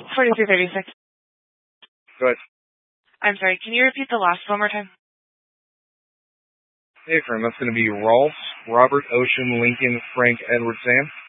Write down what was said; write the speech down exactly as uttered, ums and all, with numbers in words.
forty-three thirty-six. Go ahead. I'm sorry, can you repeat the last one more time? Hey, friend, that's going to be Rolf, Robert, Ocean, Lincoln, Frank, Edward, Sam.